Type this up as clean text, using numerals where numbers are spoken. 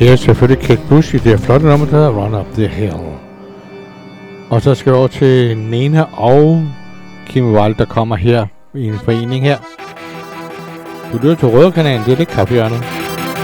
Det er selvfølgelig Kate Bush i det flotte nummer, der hedder Run Up The Hill. Og så skal vi over til Nena og Kim Wilde, der kommer her i en forening her. Du lytter til Røde Kanalen, det er det kaffehjørnet.